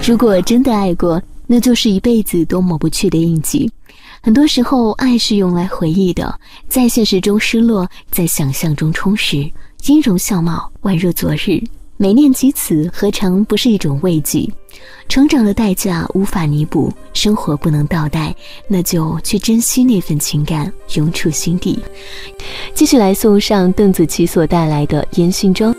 如果真的爱过，那就是一辈子都抹不去的印记。很多时候，爱是用来回忆的，在现实中失落，在想象中充实。音容笑貌，宛若昨日，每念及此，何尝不是一种慰藉？成长的代价无法弥补，生活不能倒带，那就去珍惜那份情感，永储心底。继续来送上邓紫棋所带来的《烟熏妆》。